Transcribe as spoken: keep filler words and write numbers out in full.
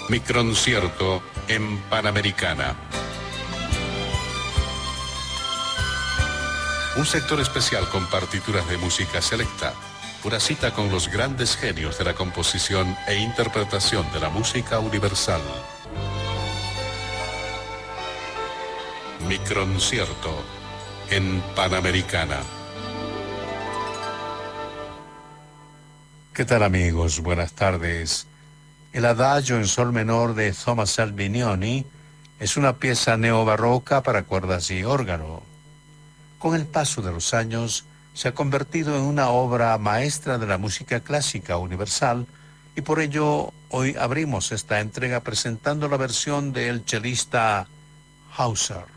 Microncierto en Panamericana. Un sector especial con partituras de música selecta. Una cita con los grandes genios de la composición e interpretación de la música universal. Microncierto en Panamericana. ¿Qué tal, amigos? Buenas tardes. El Adagio en sol menor de Thomas Albinioni es una pieza neobarroca para cuerdas y órgano. Con el paso de los años se ha convertido en una obra maestra de la música clásica universal y por ello hoy abrimos esta entrega presentando la versión del chelista Hauser.